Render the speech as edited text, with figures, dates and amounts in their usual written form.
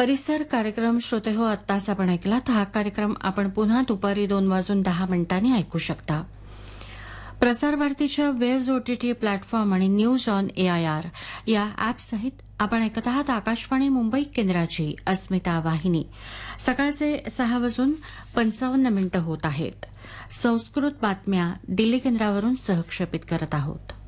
परिसर कार्यक्रम श्रोते हो, आत्ताच आपण ऐकलात. हा कार्यक्रम आपण पुन्हा दुपारी 2:10 ऐकू शकता. प्रसार भारतीच्या वेव्ज ओटीटी प्लॅटफॉर्म आणि न्यूज ऑन AIR या ॲपसहित आपण ऐकत आहात आकाशवाणी मुंबई केंद्राची अस्मिता वाहिनी. सकाळचे 6:55 होत आहेत. संस्कृत बातम्या दिल्ली केंद्रावरून सहक्षेपित करत आहोत.